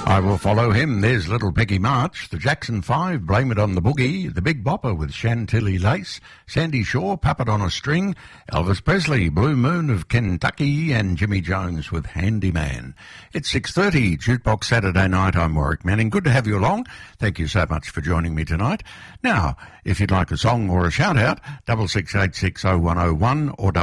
I will follow him. There's Little Peggy March, the Jackson 5, Blame It on the Boogie, the Big Bopper with Chantilly Lace, Sandy Shaw, Puppet on a String, Elvis Presley, Blue Moon of Kentucky, and Jimmy Jones with Handyman. It's 6:30, Jukebox Saturday Night. I'm Warwick Manning. Good to have you along. Thank you so much for joining me tonight. Now, if you'd like a song or a shout-out, 66860101 or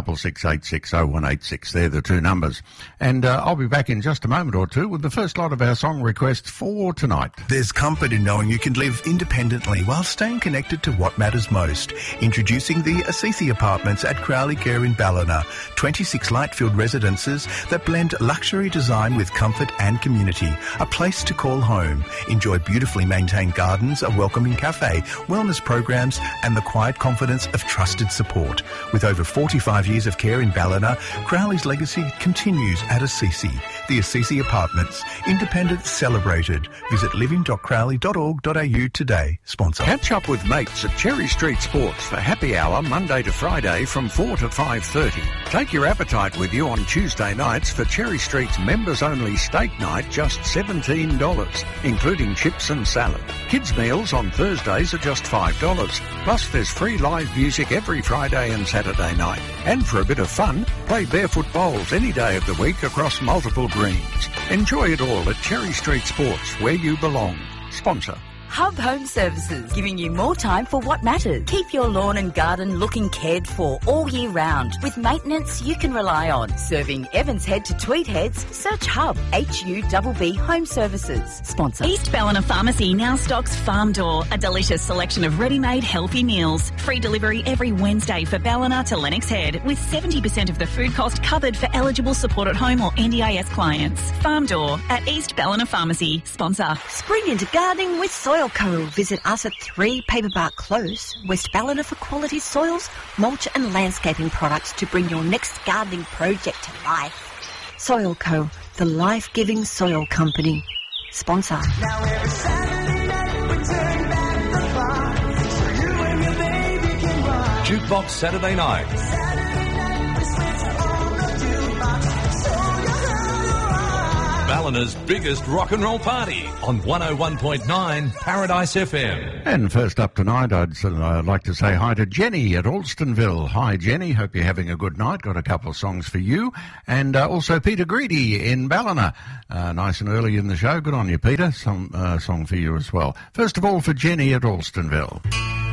66860186. They're the two numbers. And I'll be back in just a moment or two with the first lot of our song requests for tonight. There's comfort in knowing you can live independently while staying connected to what matters most. Introducing the Assisi Apartments at Crowley Care in Ballina. 26 light-filled residences that blend luxury design with comfort and community. A place to call home. Enjoy beautifully maintained gardens, a welcoming cafe, wellness programs and the quiet confidence of trusted support. With over 45 years of care in Ballina, Crowley's legacy continues at Assisi. The Assisi Apartments. Independence celebrated. Visit living.crowley.org.au today. Sponsor. Catch up with mates at Cherry Street Sports for happy hour Monday to Friday from 4 to 5:30. Take your appetite with you on Tuesday nights for Cherry Street's members-only steak night, just $17, including chips and salad. Kids' meals on Thursdays are just $5. Plus, there's free live music every Friday and Saturday night. And for a bit of fun, play barefoot bowls any day of the week across multiple greens. Enjoy it all at Cherry Street Sports, where you belong. Sponsor. Hub Home Services, giving you more time for what matters. Keep your lawn and garden looking cared for all year round with maintenance you can rely on. Serving Evans Head to Tweed Heads, search Hub, HUBB Home Services. Sponsor. East Ballina Pharmacy now stocks Farm Door, a delicious selection of ready-made healthy meals. Free delivery every Wednesday for Ballina to Lennox Head, with 70% of the food cost covered for eligible support at home or NDIS clients. Farm Door at East Ballina Pharmacy. Sponsor. Spring into gardening with Soil Co. Visit us at 3 Paperbark Close, West Ballina for quality soils, mulch and landscaping products to bring your next gardening project to life. Soil Co, the life-giving soil company. Sponsor. Now every Saturday night we turn back the clock so you and your baby can rock. Jukebox Saturday Night. Saturday night we switch on the jukebox so you heard rock. Ballina's biggest rock and roll party on 101.9 Paradise FM. And first up tonight, I'd like to say hi to Jenny at Alstonville. Hi, Jenny. Hope you're having a good night. Got a couple of songs for you. And also Peter Greedy in Ballina. Nice and early in the show. Good on you, Peter. Some song for you as well. First of all, for Jenny at Alstonville.